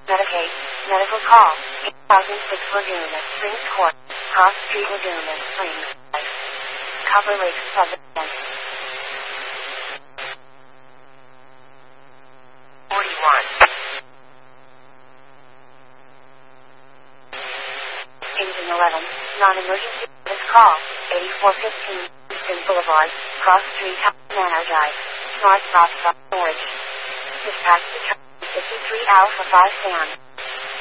Medicaid, medical call, 8006 Laguna, Springs Court, Cross Street Laguna, Springs, Cover Lake, Southern. 41. Engine 11, non-emergency service call, 8415, Eastern Boulevard, Cross Street, Nano Drive, Smart Stop, Orange. Dispatch to 53 Alpha 5 Sam.